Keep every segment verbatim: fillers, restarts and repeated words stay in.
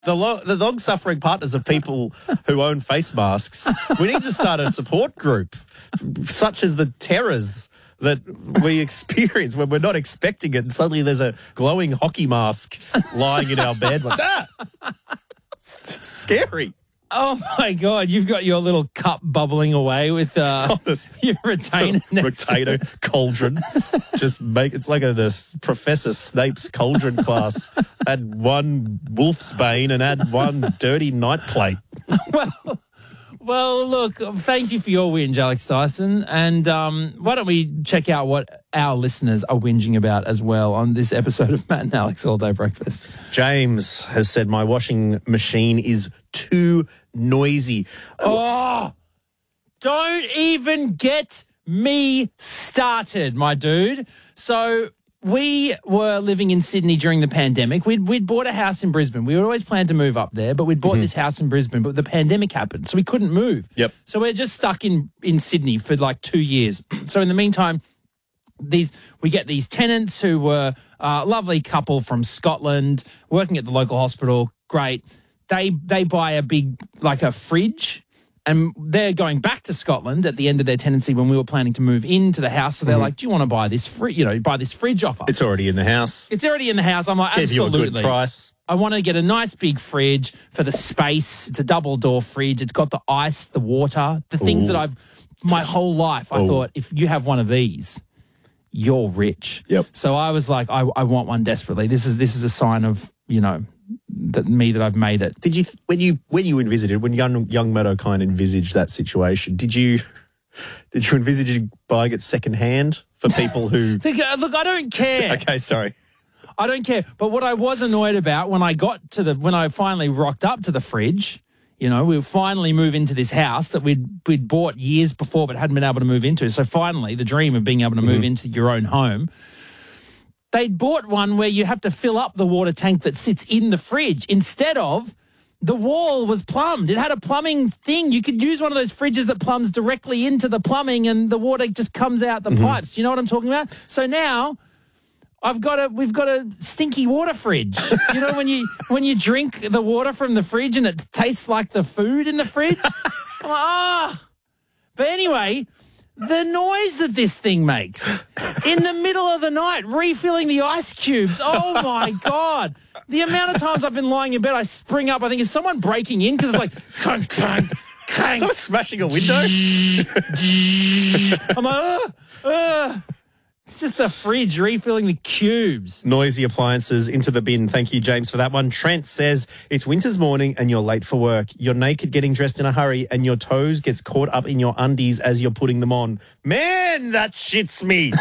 the, lo- the long-suffering partners of people who own face masks, we need to start a support group, such as the terrors that we experience when we're not expecting it, and suddenly there's a glowing hockey mask lying in our bed like that. It's, it's scary. Oh, my God. You've got your little cup bubbling away with uh, Oh, this- your retainer. next to Retainer cauldron. Just make it's like a this Professor Snape's cauldron class. Add one wolf's bane and add one dirty night plate. Well, well, look, thank you for your whinge, Alex Dyson. And um, why don't we check out what our listeners are whinging about as well on this episode of Matt and Alex All Day Breakfast. James has said my washing machine is too noisy. Oh, don't even get me started, my dude. So we were living in Sydney during the pandemic. We'd, we'd bought a house in Brisbane. We always planned to move up there, but we'd bought mm-hmm. this house in Brisbane, but the pandemic happened, so we couldn't move. Yep. So we're just stuck in, in Sydney for like two years. So in the meantime, these we get these tenants who were a lovely couple from Scotland working at the local hospital. Great. They they buy a big, like a fridge, and they're going back to Scotland at the end of their tenancy when we were planning to move into the house. So they're mm-hmm. like, do you want to buy this fri- you know, buy this fridge off us? It's already in the house. It's already in the house. I'm like, Give absolutely. you a good price. I want to get a nice big fridge for the space. It's a double door fridge. It's got the ice, the water, the things Ooh. that I've, my whole life, I Ooh. thought, if you have one of these, you're rich. Yep. So I was like, I, I want one desperately. This is this is a sign of, you know, that me that I've made it. Did you when you when you envisaged when young young Matt O'Kine envisaged that situation? Did you did you envisage buying it second hand for people who? Look, I don't care. Okay, sorry. I don't care. But what I was annoyed about when I got to the when I finally rocked up to the fridge, you know, we finally move into this house that we'd we'd bought years before but hadn't been able to move into. So finally, the dream of being able to move mm-hmm. into your own home. They'd bought one where you have to fill up the water tank that sits in the fridge instead of the wall was plumbed. It had a plumbing thing. You could use one of those fridges that plumbs directly into the plumbing and the water just comes out the mm-hmm. pipes. Do you know what I'm talking about? So now I've got a we've got a stinky water fridge. You know when you when you drink the water from the fridge and it tastes like the food in the fridge? I'm like, ah. But anyway, the noise that this thing makes in the middle of the night, refilling the ice cubes. Oh, my God. The amount of times I've been lying in bed, I spring up. I think, is someone breaking in? Because it's like, clunk, clunk, clunk. Someone smashing a window? I'm like, uh, uh. It's just the fridge refilling the cubes. Noisy appliances into the bin. Thank you, James, for that one. Trent says, it's winter's morning and you're late for work. You're naked getting dressed in a hurry and your toes gets caught up in your undies as you're putting them on. Man, that shits me.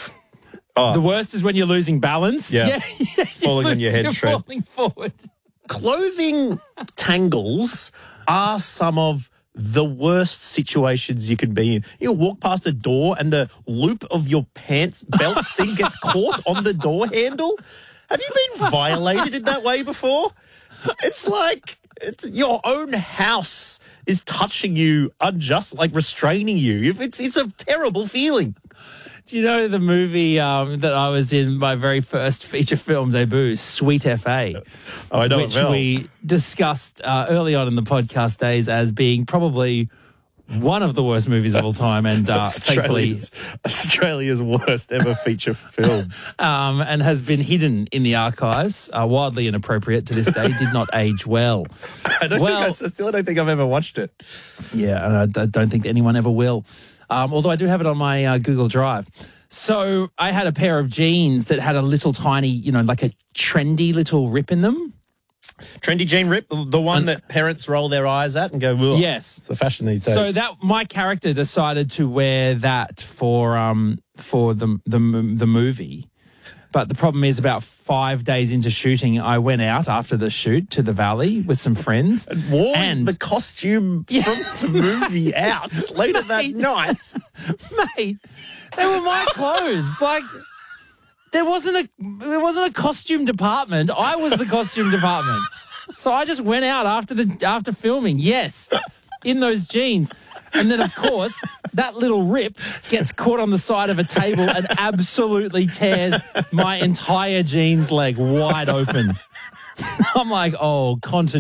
Oh. The worst is when you're losing balance. Yeah. yeah, yeah falling on your head, you're Trent. Falling forward. Clothing tangles are some of the worst situations you can be in. You walk past a door and the loop of your pants belt thing gets caught on the door handle. Have you been violated in that way before? It's like it's, your own house is touching you unjust, like restraining you. If it's it's a terrible feeling. Do you know the movie um, that I was in, my very first feature film debut, Sweet F A? Oh, I know which it well. we discussed uh, early on in the podcast days as being probably one of the worst movies of all time, and uh, thankfully Australia's worst ever feature film, um, and has been hidden in the archives, uh, wildly inappropriate to this day. Did not age well. I don't well, think I, I still don't think I've ever watched it. Yeah, and I, I don't think anyone ever will. Um, although I do have it on my uh, Google Drive. So I had a pair of jeans that had a little tiny, you know, like a trendy little rip in them. Trendy jean rip, the one and, that parents roll their eyes at and go, ugh. Yes. It's the fashion these days. So that my character decided to wear that for um for the the the movie. But the problem is about five days into shooting, I went out after the shoot to the valley with some friends. And wore and, the costume yeah, from the movie out later that night. Mate, they were my clothes. Like, there wasn't a there wasn't a costume department. I was the costume department. So I just went out after the after filming, yes, in those jeans. And then, of course, that little rip gets caught on the side of a table and absolutely tears my entire jeans leg wide open. I'm like, oh, continuity.